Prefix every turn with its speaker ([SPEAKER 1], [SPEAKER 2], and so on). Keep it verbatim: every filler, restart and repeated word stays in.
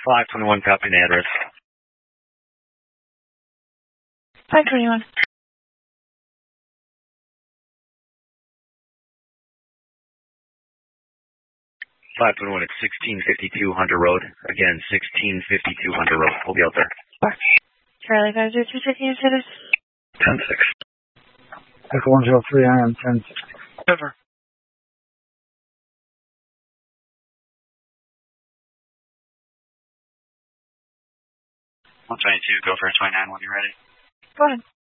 [SPEAKER 1] five twenty-one, copy the address.
[SPEAKER 2] five twenty-one.
[SPEAKER 1] five twenty-one, it's sixteen fifty-two Hunter Road. Again, sixteen fifty-two Hunter Road. We'll be out there.
[SPEAKER 2] Charlie five zero two, checking your status.
[SPEAKER 1] ten six.
[SPEAKER 3] Echo one zero three, I am ten six.
[SPEAKER 1] Over. one twenty-two, go for a twenty-nine when you're ready.
[SPEAKER 2] Go ahead.